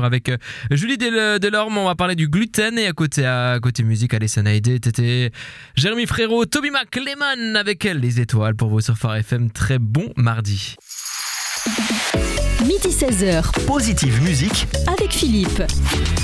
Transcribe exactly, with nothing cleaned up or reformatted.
avec euh, Julie Del- Delorme. On va parler du gluten et à côté, à côté musique, Alessandra Aidé, Tété, Jérémy Frérot, Toby McLeman avec elle, les étoiles pour vous sur Phare F M. Très bon mardi. Midi seize heures. Positive Musique Avec Philippe.